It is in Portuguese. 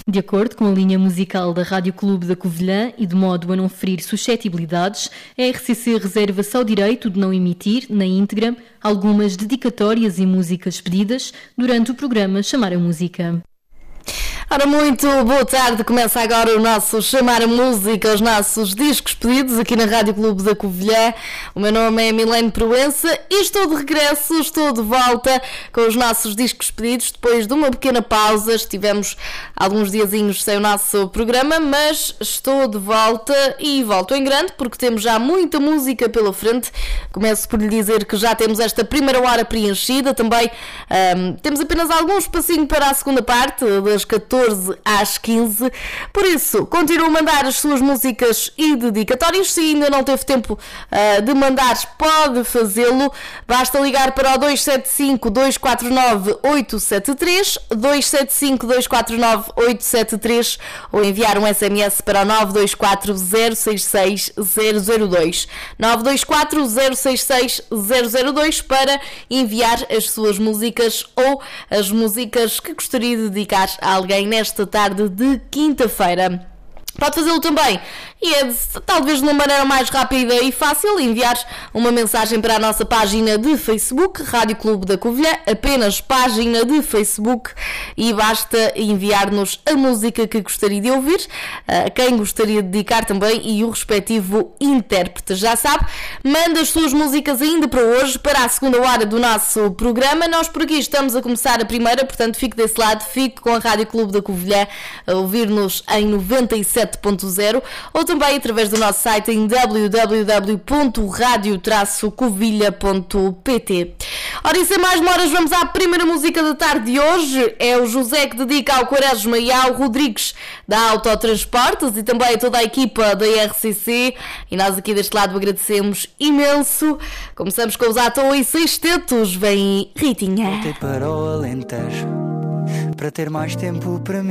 De acordo com a linha musical da Rádio Clube da Covilhã e de modo a não ferir suscetibilidades, a RCC reserva-se ao direito de não emitir, na íntegra, algumas dedicatórias e músicas pedidas durante o programa Chamar a Música. Ora, muito boa tarde, começa agora o nosso Chamar a Música, os nossos discos pedidos aqui na Rádio Clube da Covilhã. O meu nome é Milene Proença e estou de regresso, estou de volta com os nossos discos pedidos depois de uma pequena pausa. Estivemos alguns diazinhos sem o nosso programa, mas estou de volta e volto em grande porque temos já muita música pela frente. Começo por lhe dizer que já temos esta primeira hora preenchida, também temos apenas algum espacinho para a segunda parte, das 14 às 15, por isso continue a mandar as suas músicas e dedicatórias. Se ainda não teve tempo de mandar, pode fazê-lo, basta ligar para o 275-249-873 275-249-873 ou enviar um SMS para o 924-066-002 924-066-002 para enviar as suas músicas ou as músicas que gostaria de dedicar a alguém nesta tarde de quinta-feira. Pode fazê-lo também, e talvez de uma maneira mais rápida e fácil, enviar uma mensagem para a nossa página de Facebook, Rádio Clube da Covilhã, apenas página de Facebook, e basta enviar-nos a música que gostaria de ouvir, quem gostaria de dedicar também e o respectivo intérprete. Já sabe, manda as suas músicas ainda para hoje, para a segunda hora do nosso programa. Nós por aqui estamos a começar a primeira, portanto fique desse lado, fique com a Rádio Clube da Covilhã a ouvir-nos em 97.0 ou também através do nosso site em www.radio-covilha.pt. Ora, e sem mais demoras, vamos à primeira música da tarde de hoje. É o José que dedica ao Quaresma e ao Rodrigues da Autotransportes e também a toda a equipa da RCC, e nós aqui deste lado agradecemos imenso. Começamos com os À Toa e Sextetos. Vem Ritinha. Voltei para o Alentejo para ter mais tempo para mim.